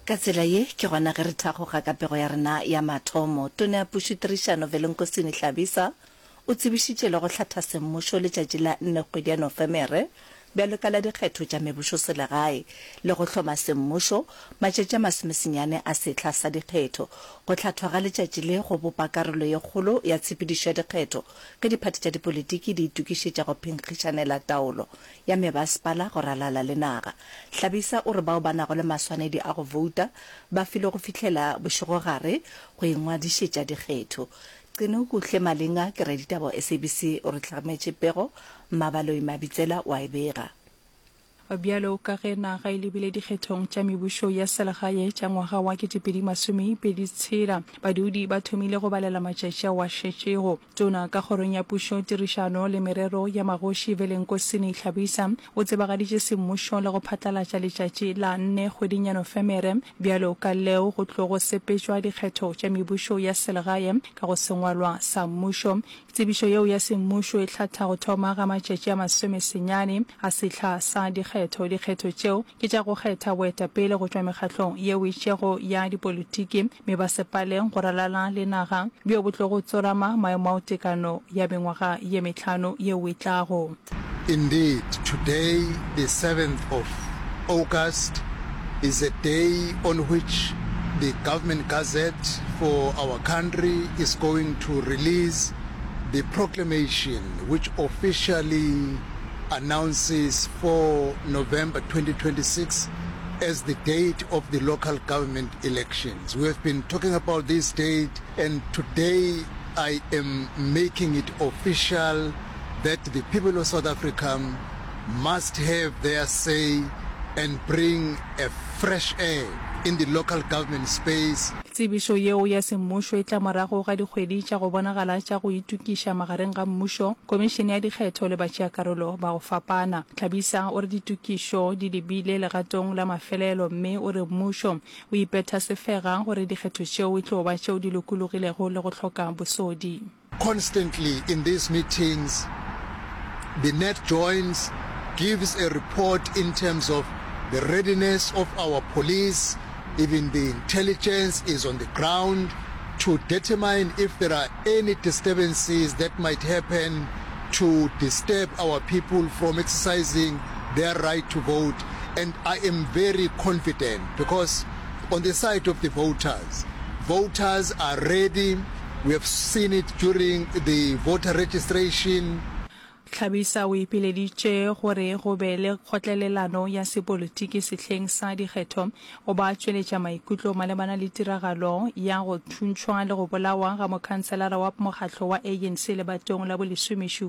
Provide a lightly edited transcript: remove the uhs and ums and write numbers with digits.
Ka tsela ye ke gona ge re thagoga ka pego ya rena ya mathomo tona ya pušitirišano Velenkosini Hlabisa o tsebišitše le go hlatha semmušo letšatši la 4 kgwedi ya Nofemere bjalo ka la dikgetho tša mebušo selegae le go hloma semmušo matšatši a masomesenyane a sehla sa dikgetho go hlathwa ga letšatši le go bopa karolo ye kgolo ya tshepedišo ya dikgetho ke diphati tša dipolitiki di itukišetša go phenkgišanela taolo ya mebasepala go ralala le naga. Hlabisa o re bao ba nago le maswanedi a go vouta ba file go fihlela bošegogare go ingwadišetša dikgetho. Qine kuhle malinga ke re ditaba SABC o re tlhametše pego Mabalo Mabitsela wa ebega. Bjalo ka ge naga e lebile dikgethong tša mebušo ya selegae tša ngwaga wa 2026 badudi ba thomile go balela matšatši a wa šetšego. Tona ka kgorong ya pušo tirišano le merero ya magoši Velenkosini Hlabisa o tsebagaditše semmušo le go phatlalatša letšatši la 4 kgweding ya Nofemere bjalo ka leo go tlo go sepetšwa dikgetho tša mebušo ya selegae ka go sengwalwa sa mmušo. Tsebišo yeo ya semmušo e hlatha go thoma ga matšatši a masomesenyane a sehla sa dikgetho tšeo ke tša go kgetha boetapele go tšwa mekgahlong yeo e tšego ya dipolitiki mebasepaleng go ralala le naga bjo bo tlo go tsorama maemo a tekano ya mengwaga ye mehlano yeo e tlago. Indeed, today, the 7th of August, is a day on which the government gazette for our country is going to release the proclamation which officially announces 4 November 2026 as the date of the local government elections. We have been talking about this date, and today I am making it official that the people of South Africa must have their say and bring a fresh air in the local government space. Tsebišo yeo ya semmušo e tla morago ga dikgwedi tša go bonagala tša go itukiša magareng ga mmušo, Komišene ya dikgetho le batšeakarolo ba go fapana. Hlabisa o re ditukišo di lebile legatong la mafelelo mme o re mmušo o ipetha sefega gore dikgetho tšeo e tlo ba tšeo di lokologilego le go hloka bosodi. Constantly in these meetings, the net joins gives a report in terms of the readiness of our police. Even the intelligence is on the ground to determine if there are any disturbances that might happen to disturb our people from exercising their right to vote. And I am very confident because on the side of the voters are ready. We have seen it during the voter registration. Hlabisa o ipileditše gore go be le kgotlelelano ya sepolitiki sehleng sa dikgetho o ba tšweletša maikutlo malebana le tiragalo ya go thuntšhwa le go bolawa ga mokhanselara wa mokgatlo wa ANC le batong la bo 17